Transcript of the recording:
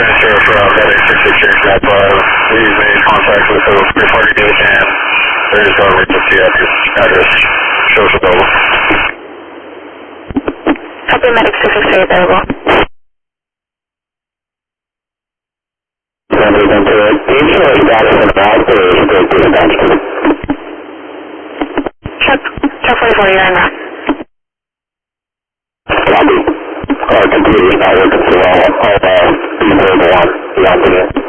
transfer from FedEx 66 Gap. We've made contact with the reporting gate and there is no emergency at this address. Social available. Copy, medic 663 available. Somebody went to it. Do you know if that is in the back or is it going to the bench? Check 44, you're en route. Copy. Our computer's not working so well. I'll be available on the opposite.